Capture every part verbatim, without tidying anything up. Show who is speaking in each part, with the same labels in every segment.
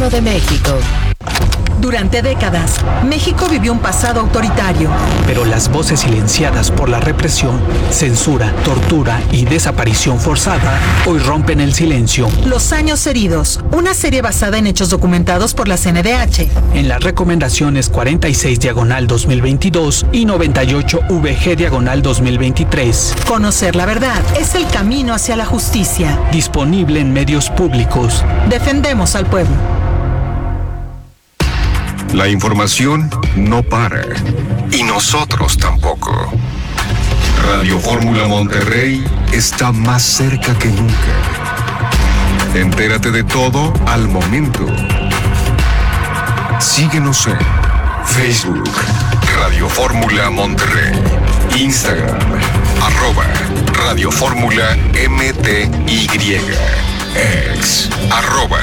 Speaker 1: de México. Durante décadas, México vivió un pasado autoritario.
Speaker 2: Pero las voces silenciadas por la represión, censura, tortura y desaparición forzada hoy rompen el silencio.
Speaker 1: Los años heridos, una serie basada en hechos documentados por la C N D H.
Speaker 2: En las recomendaciones cuarenta y seis diagonal dos mil veintidós y noventa y ocho V G diagonal dos mil veintitrés.
Speaker 1: Conocer la verdad es el camino hacia la justicia.
Speaker 2: Disponible en medios públicos.
Speaker 1: Defendemos al pueblo.
Speaker 3: La información no para, y nosotros tampoco. Radio Fórmula Monterrey está más cerca que nunca. Entérate de todo al momento. Síguenos en Facebook, Radio Fórmula Monterrey, Instagram, arroba Radio Fórmula M T Y, ex, arroba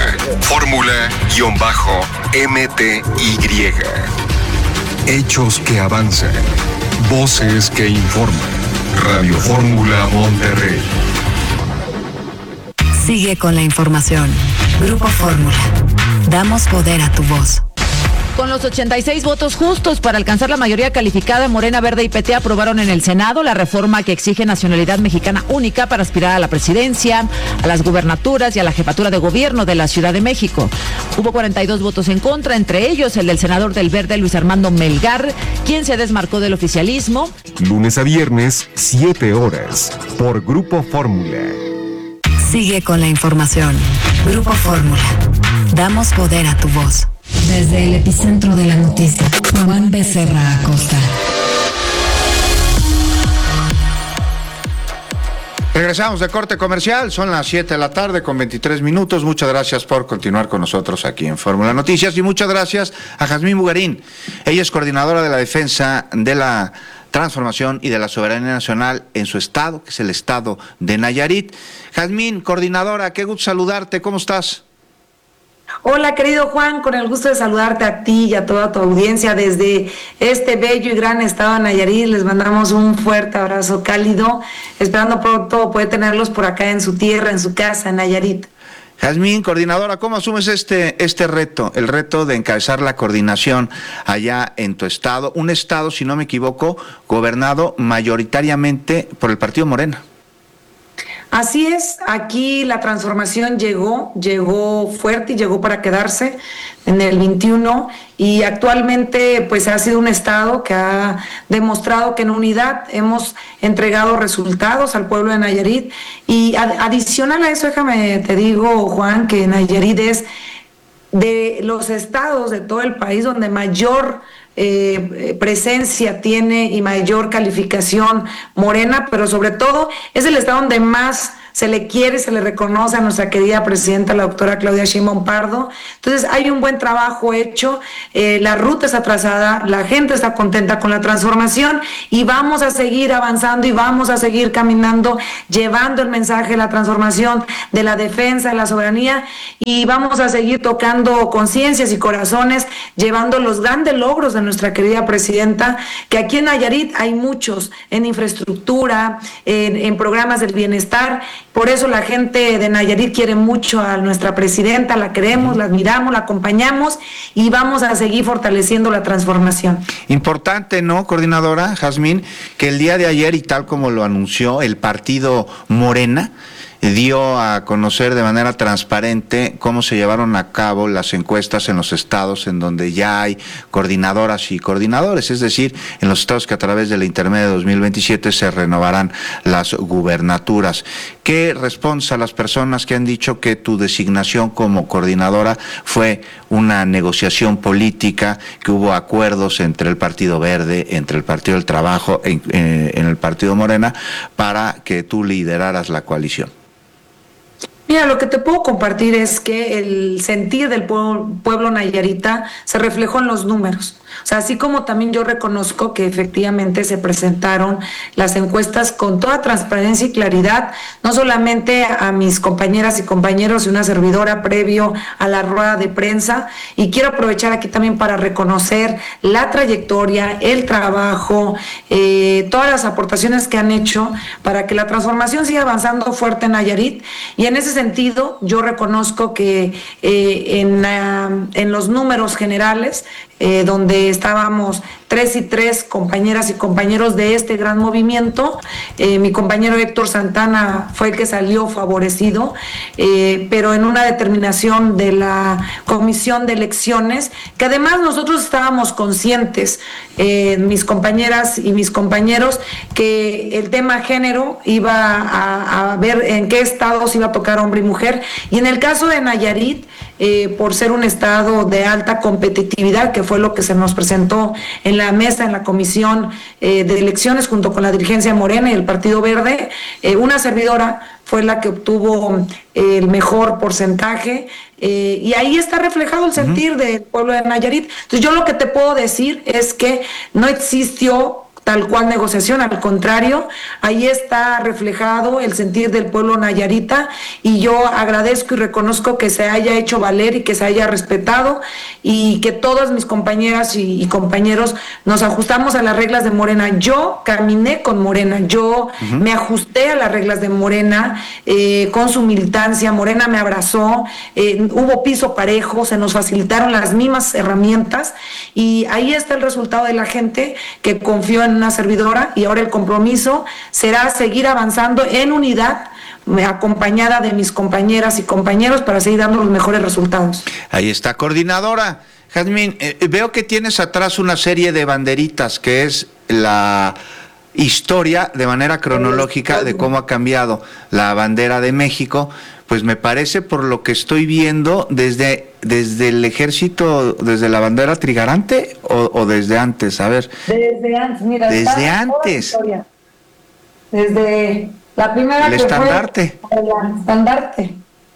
Speaker 3: Fórmula-M T Y. Hechos que avanzan, voces que informan. Radio Fórmula Monterrey.
Speaker 4: Sigue con la información. Grupo Fórmula. Damos poder a tu voz.
Speaker 5: Con los ochenta y seis votos justos para alcanzar la mayoría calificada, Morena, Verde y P T aprobaron en el Senado la reforma que exige nacionalidad mexicana única para aspirar a la presidencia, a las gubernaturas y a la jefatura de gobierno de la Ciudad de México. Hubo cuarenta y dos votos en contra, entre ellos el del senador del Verde, Luis Armando Melgar, quien se desmarcó del oficialismo.
Speaker 3: Lunes a viernes, siete horas, por Grupo Fórmula.
Speaker 4: Sigue con la información. Grupo Fórmula. Damos poder a tu voz. Desde el epicentro de la noticia, Juan Becerra Acosta.
Speaker 6: Regresamos de corte comercial, son las siete de la tarde con veintitrés minutos. Muchas gracias por continuar con nosotros aquí en Fórmula Noticias y muchas gracias a Jazmín Bugarín. Ella es coordinadora de la defensa de la transformación y de la soberanía nacional en su estado, que es el estado de Nayarit. Jazmín, coordinadora, qué gusto saludarte, ¿cómo estás?
Speaker 7: Hola, querido Juan, con el gusto de saludarte a ti y a toda tu audiencia desde este bello y gran estado de Nayarit. Les mandamos un fuerte abrazo cálido, esperando pronto poder tenerlos por acá en su tierra, en su casa, en Nayarit.
Speaker 6: Jazmín, coordinadora, ¿cómo asumes este, este reto, el reto de encabezar la coordinación allá en tu estado? Un estado, si no me equivoco, gobernado mayoritariamente por el Partido Morena.
Speaker 7: Así es, aquí la transformación llegó, llegó fuerte y llegó para quedarse en el veintiuno y actualmente pues ha sido un estado que ha demostrado que en unidad hemos entregado resultados al pueblo de Nayarit y ad- adicional a eso, déjame te digo, Juan, que Nayarit es de los estados de todo el país donde mayor Eh, presencia tiene y mayor calificación Morena, pero sobre todo es el estado donde más se le quiere, se le reconoce a nuestra querida presidenta, la doctora Claudia Sheinbaum Pardo. Entonces hay un buen trabajo hecho, eh, la ruta está trazada, la gente está contenta con la transformación y vamos a seguir avanzando y vamos a seguir caminando, llevando el mensaje de la transformación, de la defensa de la soberanía y vamos a seguir tocando conciencias y corazones, llevando los grandes logros de nuestra querida presidenta, que aquí en Nayarit hay muchos, en infraestructura, en, en programas del bienestar. Por eso la gente de Nayarit quiere mucho a nuestra presidenta, la queremos, la admiramos, la acompañamos y vamos a seguir fortaleciendo la transformación.
Speaker 6: Importante, ¿no, coordinadora Jazmín? Que el día de ayer, y tal como lo anunció el partido Morena, dio a conocer de manera transparente cómo se llevaron a cabo las encuestas en los estados en donde ya hay coordinadoras y coordinadores, es decir, en los estados que a través de la intermedia de dos mil veintisiete se renovarán las gubernaturas. ¿Qué responde a las personas que han dicho que tu designación como coordinadora fue una negociación política, que hubo acuerdos entre el Partido Verde, entre el Partido del Trabajo, en, eh, en el Partido Morena, para que tú lideraras la coalición?
Speaker 7: Mira, lo que te puedo compartir es que el sentir del pueblo, pueblo nayarita se reflejó en los números. O sea, así como también yo reconozco que efectivamente se presentaron las encuestas con toda transparencia y claridad, no solamente a mis compañeras y compañeros y una servidora previo a la rueda de prensa, y quiero aprovechar aquí también para reconocer la trayectoria, el trabajo, eh, todas las aportaciones que han hecho para que la transformación siga avanzando fuerte en Nayarit, y en ese sentido, yo reconozco que eh, en, uh, en los números generales, eh, donde estábamos tres y tres compañeras y compañeros de este gran movimiento, eh, mi compañero Héctor Santana fue el que salió favorecido, eh, pero en una determinación de la Comisión de Elecciones, que además nosotros estábamos conscientes, eh, mis compañeras y mis compañeros, que el tema género iba a, a ver en qué estados iba a tocar hombre y mujer, y en el caso de Nayarit, eh, por ser un estado de alta competitividad, que fue lo que se nos presentó en la mesa, en la comisión eh, de elecciones, junto con la dirigencia Morena y el Partido Verde, eh, una servidora fue la que obtuvo eh, el mejor porcentaje, eh, y ahí está reflejado el sentir uh-huh. del pueblo de Nayarit. Entonces yo lo que te puedo decir es que no existió tal cual negociación, al contrario, ahí está reflejado el sentir del pueblo nayarita, y yo agradezco y reconozco que se haya hecho valer y que se haya respetado, y que todas mis compañeras y, y compañeros nos ajustamos a las reglas de Morena. Yo caminé con Morena, yo uh-huh. me ajusté a las reglas de Morena, eh, con su militancia. Morena me abrazó, eh, hubo piso parejo, se nos facilitaron las mismas herramientas, y ahí está el resultado de la gente que confió en una servidora, y ahora el compromiso será seguir avanzando en unidad, acompañada de mis compañeras y compañeros, para seguir dando los mejores resultados.
Speaker 6: Ahí está, coordinadora. Jazmín, eh, veo que tienes atrás una serie de banderitas, que es la historia de manera cronológica de cómo ha cambiado la bandera de México. Pues me parece, por lo que estoy viendo, desde desde el ejército, desde la bandera trigarante o, o desde antes, a ver.
Speaker 7: Desde antes, mira.
Speaker 6: Desde antes.
Speaker 7: Desde la primera.
Speaker 6: El
Speaker 7: que
Speaker 6: estandarte.
Speaker 7: Fue el estandarte.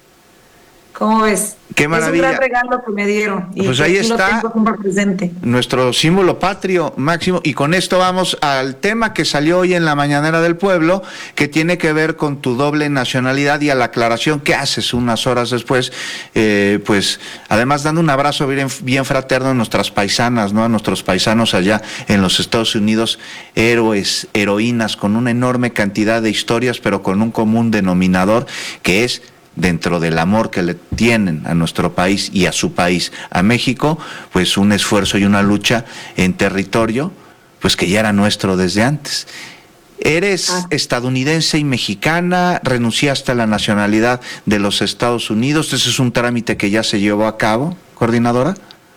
Speaker 7: ¿Cómo ves?
Speaker 6: Qué maravilla.
Speaker 7: Es un gran regalo que me dieron. Y
Speaker 6: pues
Speaker 7: que
Speaker 6: ahí
Speaker 7: aquí
Speaker 6: está
Speaker 7: lo tengo presente.
Speaker 6: Nuestro símbolo patrio máximo, y con esto vamos al tema que salió hoy en la Mañanera del Pueblo, que tiene que ver con tu doble nacionalidad y a la aclaración que haces unas horas después, eh, pues además dando un abrazo bien, bien fraterno a nuestras paisanas, ¿no? A nuestros paisanos allá en los Estados Unidos, héroes, heroínas, con una enorme cantidad de historias, pero con un común denominador, que es, dentro del amor que le tienen a nuestro país y a su país, a México, pues un esfuerzo y una lucha en territorio, pues que ya era nuestro desde antes. Eres ah. estadounidense y mexicana, renunciaste a la nacionalidad de los Estados Unidos. ¿Ese es un trámite que ya se llevó a cabo, coordinadora?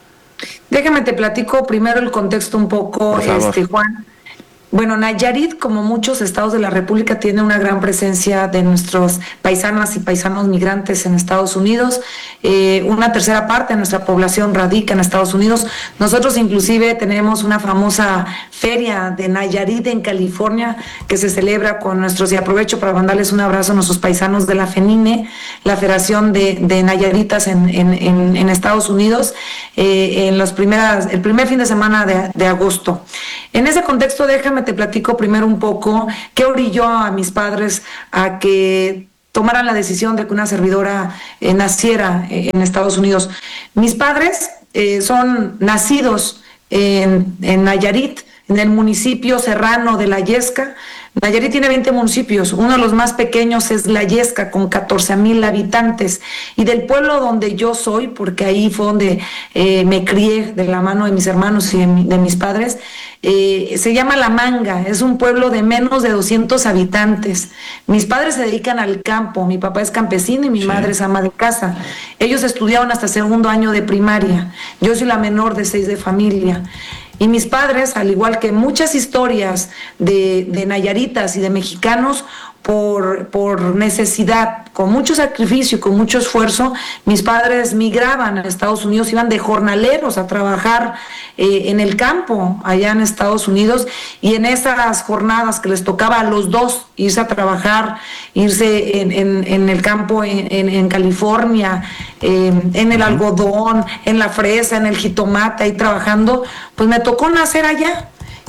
Speaker 7: Déjame te platico primero el contexto un poco, este, Juan. Bueno, Nayarit, como muchos estados de la República, tiene una gran presencia de nuestros paisanas y paisanos migrantes en Estados Unidos. Eh, una tercera parte de nuestra población radica en Estados Unidos. Nosotros inclusive tenemos una famosa feria de Nayarit en California que se celebra con nuestros, y aprovecho para mandarles un abrazo a nuestros paisanos de la FENINE, la Federación de, de Nayaritas en, en, en, en Estados Unidos, eh, en los primeras, el primer fin de semana de, de agosto. En ese contexto, déjame te platico primero un poco qué orilló a mis padres a que tomaran la decisión de que una servidora eh, naciera eh, en Estados Unidos. Mis padres eh, son nacidos en, en Nayarit, en el municipio serrano de La Yesca. Nayarit tiene veinte municipios, uno de los más pequeños es La Yesca, con catorce mil habitantes, y del pueblo donde yo soy, porque ahí fue donde eh, me crié de la mano de mis hermanos y de, mi, de mis padres, eh, se llama La Manga, es un pueblo de menos de doscientos habitantes. Mis padres se dedican al campo, mi papá es campesino y mi sí. madre es ama de casa. Ellos estudiaron hasta segundo año de primaria, yo soy la menor de seis de familia. Y mis padres, al igual que muchas historias de, de nayaritas y de mexicanos, por, por necesidad, con mucho sacrificio y con mucho esfuerzo, mis padres migraban a Estados Unidos, iban de jornaleros a trabajar eh, en el campo allá en Estados Unidos, y en esas jornadas que les tocaba a los dos irse a trabajar, irse en, en, en el campo en, en, en California, eh, en el algodón, en la fresa, en el jitomate, ahí trabajando, pues me tocó nacer allá.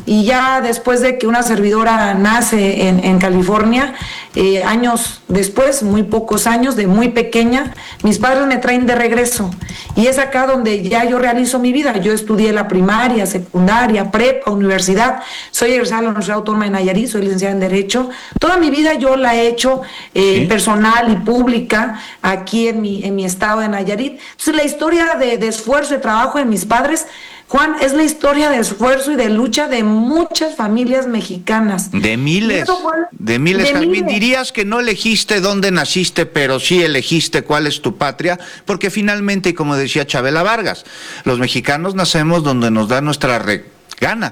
Speaker 7: y ya después de que una servidora nace en, en California, eh, años después, muy pocos años, de muy pequeña, mis padres me traen de regreso y es acá donde ya yo realizo mi vida. Yo estudié la primaria, secundaria, prepa, universidad, soy egresada de la Universidad Autónoma de Nayarit, soy licenciada en Derecho. Toda mi vida yo la he hecho eh, ¿Sí? personal y pública aquí en mi, en mi estado de Nayarit. Entonces la historia de, de esfuerzo y trabajo de mis padres, Juan, es la historia de esfuerzo y de lucha de muchas familias mexicanas.
Speaker 6: De miles,
Speaker 7: eso, Juan,
Speaker 6: de miles,
Speaker 7: de
Speaker 6: Jazmín.
Speaker 7: miles.
Speaker 6: Dirías que no elegiste dónde naciste, pero sí elegiste cuál es tu patria, porque finalmente, y como decía Chabela Vargas, los mexicanos nacemos donde nos da nuestra gana.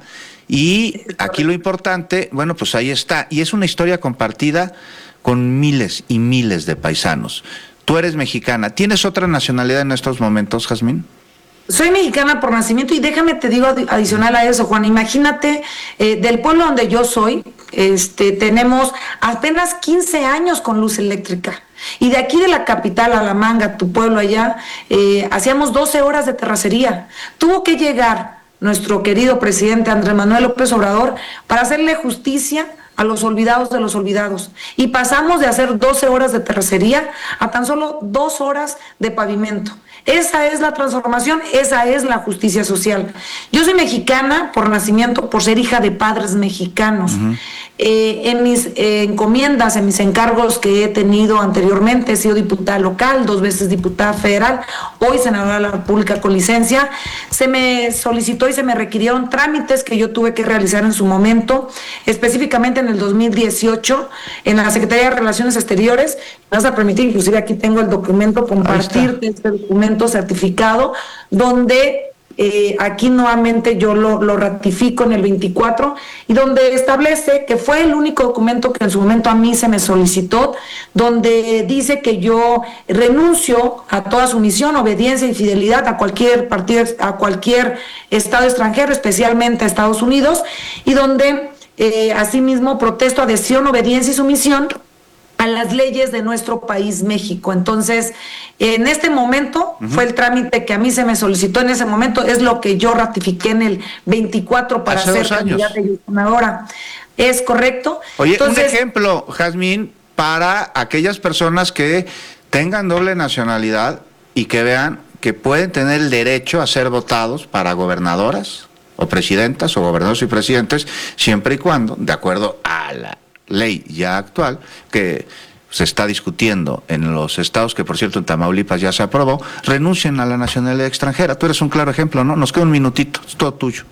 Speaker 6: Y aquí lo importante, bueno, pues ahí está. Y es una historia compartida con miles y miles de paisanos. Tú eres mexicana. ¿Tienes otra nacionalidad en estos momentos, Jazmín?
Speaker 7: Soy mexicana por nacimiento y déjame te digo adicional a eso, Juan, imagínate, eh, del pueblo donde yo soy, este, tenemos apenas quince años con luz eléctrica. Y de aquí de la capital a La Manga, tu pueblo allá, eh, hacíamos doce horas de terracería. Tuvo que llegar nuestro querido presidente Andrés Manuel López Obrador para hacerle justicia a los olvidados de los olvidados. Y pasamos de hacer doce horas de terracería a tan solo dos horas de pavimento. Esa es la transformación, esa es la justicia social. Yo soy mexicana por nacimiento, por ser hija de padres mexicanos. Uh-huh. Eh, en mis eh, encomiendas, en mis encargos que he tenido anteriormente, he sido diputada local, dos veces diputada federal, hoy senadora de la República con licencia. Se me solicitó y se me requirieron trámites que yo tuve que realizar en su momento, específicamente en el dos mil dieciocho, en la Secretaría de Relaciones Exteriores. Me vas a permitir, inclusive aquí tengo el documento, compartirte este documento certificado, donde eh, aquí nuevamente yo lo, lo ratifico en el veinticuatro, y donde establece que fue el único documento que en su momento a mí se me solicitó, donde dice que yo renuncio a toda sumisión, obediencia y fidelidad a cualquier partido, a cualquier estado extranjero, especialmente a Estados Unidos, y donde eh, asimismo protesto adhesión, obediencia y sumisión a las leyes de nuestro país, México. Entonces, en este momento, uh-huh. fue el trámite que a mí se me solicitó en ese momento, es lo que yo ratifiqué en el veinticuatro para ser candidata y gobernadora. ¿Es correcto?
Speaker 6: Oye,
Speaker 7: Entonces,
Speaker 6: un ejemplo, Jazmín, para aquellas personas que tengan doble nacionalidad y que vean que pueden tener el derecho a ser votados para gobernadoras o presidentas o gobernadores y presidentes, siempre y cuando, de acuerdo a la ley ya actual, que se está discutiendo en los estados, que por cierto en Tamaulipas ya se aprobó, renuncien a la nacionalidad extranjera. Tú eres un claro ejemplo, ¿no? Nos queda un minutito, es todo tuyo.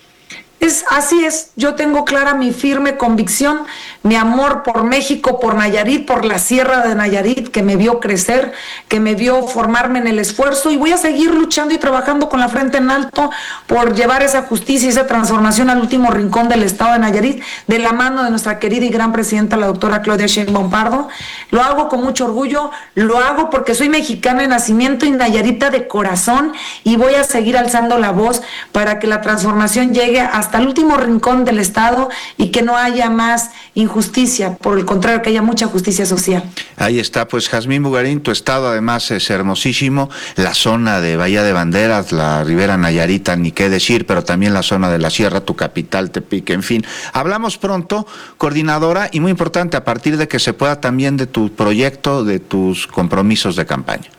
Speaker 7: Es, así es, yo tengo clara mi firme convicción, mi amor por México, por Nayarit, por la Sierra de Nayarit, que me vio crecer, que me vio formarme en el esfuerzo, y voy a seguir luchando y trabajando con la frente en alto por llevar esa justicia y esa transformación al último rincón del estado de Nayarit, de la mano de nuestra querida y gran presidenta, la doctora Claudia Sheinbaum Pardo. Lo hago con mucho orgullo, lo hago porque soy mexicana de nacimiento y nayarita de corazón, y voy a seguir alzando la voz para que la transformación llegue a hasta el último rincón del estado y que no haya más injusticia, por el contrario, que haya mucha justicia social.
Speaker 6: Ahí está, pues Jazmín Bugarín, tu estado además es hermosísimo, la zona de Bahía de Banderas, la Ribera Nayarita, ni qué decir, pero también la zona de la Sierra, tu capital, Tepic, en fin. Hablamos pronto, coordinadora, y muy importante, a partir de que se pueda también de tu proyecto, de tus compromisos de campaña.